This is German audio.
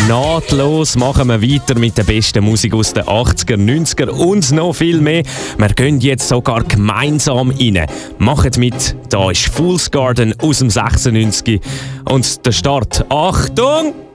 nahtlos machen wir weiter mit der besten Musik aus den 80er, 90er und noch viel mehr. Wir gehen jetzt sogar gemeinsam rein. Macht mit, da ist Fool's Garden aus dem 96 und der Start. Achtung!